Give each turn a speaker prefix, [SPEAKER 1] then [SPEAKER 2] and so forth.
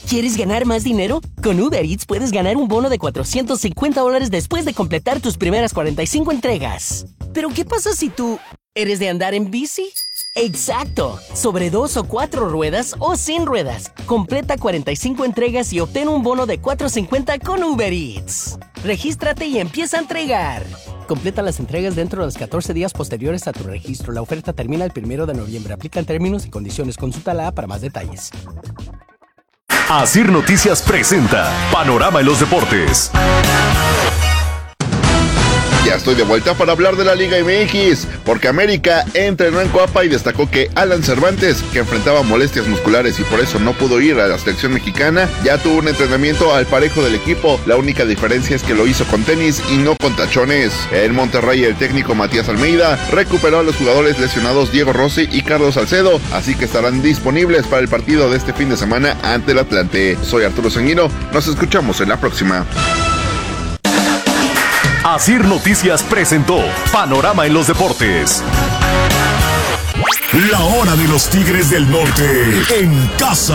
[SPEAKER 1] ¿Quieres ganar más dinero? Con Uber Eats puedes ganar un bono de $450 después de completar tus primeras 45 entregas. ¿Pero qué pasa si tú eres de andar en bici? ¡Exacto! Sobre 2 o 4 ruedas o sin ruedas. Completa 45 entregas y obtén un bono de $450 con Uber Eats. Regístrate y empieza a entregar. Completa las entregas dentro de los 14 días posteriores a tu registro. La oferta termina el 1 de noviembre. Aplican términos y condiciones. Consulta la app para más detalles.
[SPEAKER 2] Asir Noticias presenta Panorama en los Deportes.
[SPEAKER 3] Ya estoy de vuelta para hablar de la Liga MX, porque América entrenó en Coapa y destacó que Alan Cervantes, que enfrentaba molestias musculares y por eso no pudo ir a la selección mexicana, ya tuvo un entrenamiento al parejo del equipo. La única diferencia es que lo hizo con tenis y no con tachones. En Monterrey, el técnico Matías Almeida recuperó a los jugadores lesionados Diego Rossi y Carlos Salcedo, así que estarán disponibles para el partido de este fin de semana ante el Atlante. Soy Arturo Sanguino, nos escuchamos en la próxima.
[SPEAKER 2] Asir Noticias presentó Panorama en los Deportes.
[SPEAKER 4] La hora de los Tigres del Norte en casa.